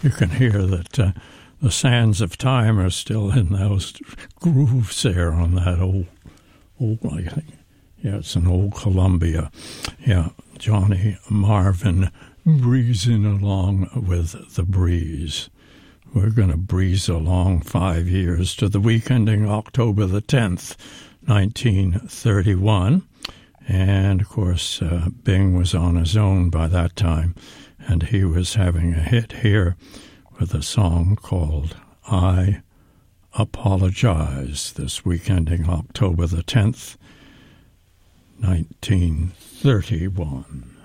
you can hear that the sands of time are still in those grooves there on that old, I think, yeah, it's an old Columbia. Yeah, Johnny Marvin breezing along with the breeze. We're going to breeze along 5 years to the week ending October the 10th, 1931. And, of course, Bing was on his own by that time, and he was having a hit here with a song called I Apologize, this week ending October the 10th, 1931.